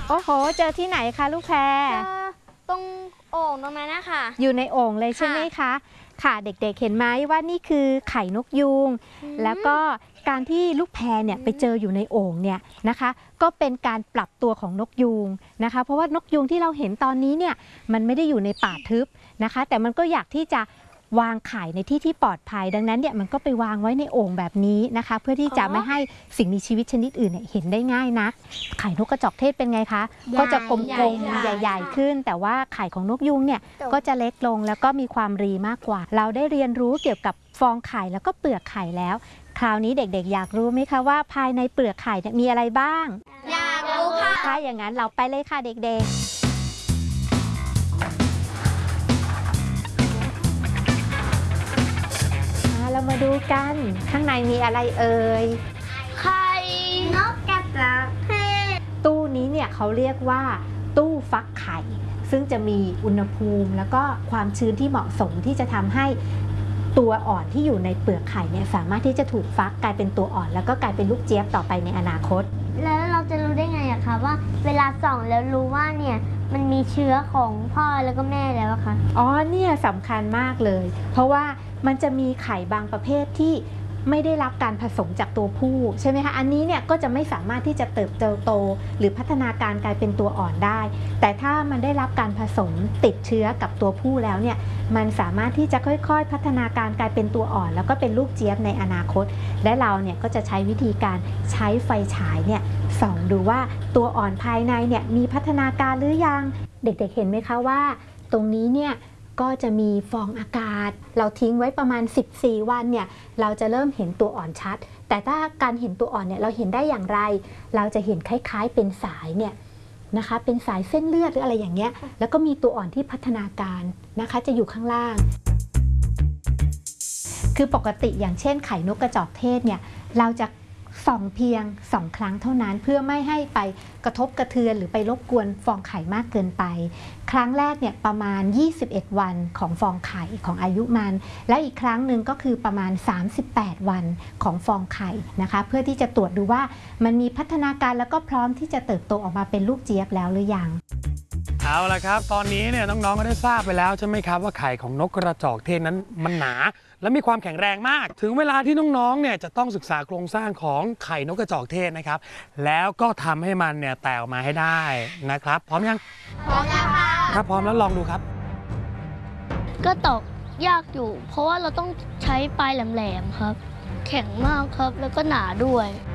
โอ้โหเจอที่ไหนคะลูกแพรตรงโอ่งตรงนั้นนะคะอยู่ในโอ่งเลยใช่ไหมคะค่ะเด็กๆเห็นไหมว่านี่คือไข่นกยูงแล้วก็การที่ลูกแพรเนี่ยไปเจออยู่ในโอ่งเนี่ยนะคะก็เป็นการปรับตัวของนกยูงนะคะเพราะว่านกยูงที่เราเห็นตอนนี้เนี่ยมันไม่ได้อยู่ในป่าทึบนะคะแต่มันก็อยากที่จะวางไข่ในที่ที่ปลอดภัยดังนั้นเนี่ยมันก็ไปวางไว้ในโอ่งแบบนี้นะคะเพื่อที่จะไม่ให้สิ่งมีชีวิตชนิดอื่นเห็นได้ง่ายนักไข่นกกระจอกเทศเป็นไงคะก็จะกลมๆใหญ่ๆขึ้นแต่ว่าไข่ของนกยูงเนี่ยก็จะเล็กลงแล้วก็มีความรีมากกว่าเราได้เรียนรู้เกี่ยวกับฟองไข่แล้วก็เปลือกไข่แล้วคราวนี้เด็กๆอยากรู้ไหมคะว่าภายในเปลือกไข่มีอะไรบ้างอยากรู้ค่ะถ้าอย่างนั้นเราไปเลยค่ะเด็กๆเรามาดูกันข้างในมีอะไรเอ่ยไข่นกกระจอกเทศตู้นี้เนี่ยเขาเรียกว่าตู้ฟักไข่ซึ่งจะมีอุณหภูมิแล้วก็ความชื้นที่เหมาะสมที่จะทำให้ตัวอ่อนที่อยู่ในเปลือกไข่เนี่ยสามารถที่จะถูกฟักกลายเป็นตัวอ่อนแล้วก็กลายเป็นลูกเจี๊ยบต่อไปในอนาคตแล้วเราจะรู้ได้ไงอะคะว่าเวลาส่องแล้วรู้ว่าเนี่ยมันมีเชื้อของพ่อแล้วก็แม่แล้วอะคะอ๋อเนี่ยสำคัญมากเลยเพราะว่ามันจะมีไข่บางประเภทที่ไม่ได้รับการผสมจากตัวผู้ใช่ไหมคะอันนี้เนี่ยก็จะไม่สามารถที่จะเติบโตหรือพัฒนาการกลายเป็นตัวอ่อนได้แต่ถ้ามันได้รับการผสมติดเชื้อกับตัวผู้แล้วเนี่ยมันสามารถที่จะค่อยๆพัฒนาการกลายเป็นตัวอ่อนแล้วก็เป็นลูกเจี๊ยบในอนาคตและเราเนี่ยก็จะใช้วิธีการใช้ไฟฉายเนี่ยส่องดูว่าตัวอ่อนภายในเนี่ยมีพัฒนาการหรือยังเด็กๆเห็นไหมคะว่าตรงนี้เนี่ยก็จะมีฟองอากาศเราทิ้งไว้ประมาณ14วันเนี่ยเราจะเริ่มเห็นตัวอ่อนชัดแต่ถ้าการเห็นตัวอ่อนเนี่ยเราเห็นได้อย่างไรเราจะเห็นคล้ายๆเป็นสายเนี่ยนะคะเป็นสายเส้นเลือดหรืออะไรอย่างเงี้ยแล้วก็มีตัวอ่อนที่พัฒนาการนะคะจะอยู่ข้างล่างคือปกติอย่างเช่นไข่นกกระจอกเทศเนี่ยเราจะส่องเพียง2ครั้งเท่านั้นเพื่อไม่ให้ไปกระทบกระเทือนหรือไปรบกวนฟองไข่มากเกินไปครั้งแรกเนี่ยประมาณ21วันของฟองไข่ของอายุมันและอีกครั้งหนึ่งก็คือประมาณ38วันของฟองไข่นะคะเพื่อที่จะตรวจดูว่ามันมีพัฒนาการแล้วก็พร้อมที่จะเติบโตออกมาเป็นลูกเจี๊ยบแล้วหรือยังเอาละครับตอนนี้เนี่ยน้องๆก็ได้ทราบไปแล้วใช่ไหมครับว่าไข่ของนกกระจอกเทศนั้นมันหนาและมีความแข็งแรงมากถึงเวลาที่น้องๆเนี่ยจะต้องศึกษาโครงสร้างของไข่นกกระจอกเทศนะครับแล้วก็ทำให้มันเนี่ยแตกออกมาให้ได้นะครับพร้อมยังพร้อมแล้วค่ะครับพร้อมแล้วลองดูครับก็ตอกยากอยู่เพราะว่าเราต้องใช้ปลายแหลมๆครับแข็งมากครับแล้วก็หนาด้วย